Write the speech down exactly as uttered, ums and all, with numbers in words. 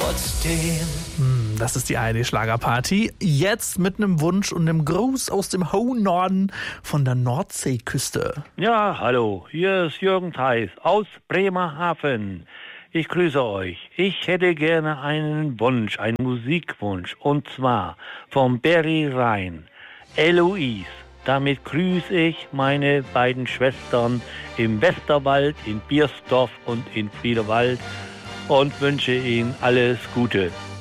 trotzdem. Hm, das ist die A R D-Schlagerparty. Jetzt mit einem Wunsch und einem Gruß aus dem hohen Norden von der Nordseeküste. Ja, hallo, hier ist Jürgen Theis aus Bremerhaven. Ich grüße euch. Ich hätte gerne einen Wunsch, einen Musikwunsch, und zwar vom Berry Rhein, Eloise. Damit grüße ich meine beiden Schwestern im Westerwald, in Biersdorf und in Friedewald und wünsche ihnen alles Gute.